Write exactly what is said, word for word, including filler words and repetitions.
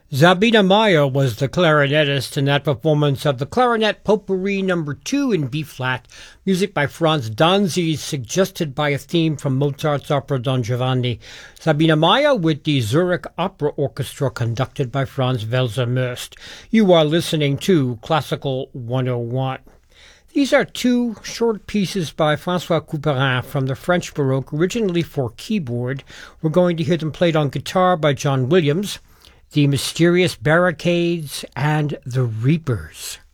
Zabina Maya was the clarinetist in that performance of the Clarinet Potpourri number two in B-flat, music by Franz Danzi, suggested by a theme from Mozart's opera Don Giovanni. Zabina Maya with the Zurich Opera Orchestra, conducted by Franz Welser-Möst. You are listening to Classical one oh one. These are two short pieces by François Couperin from the French Baroque, originally for keyboard. We're going to hear them played on guitar by John Williams. The Mysterious Barricades and the Reapers.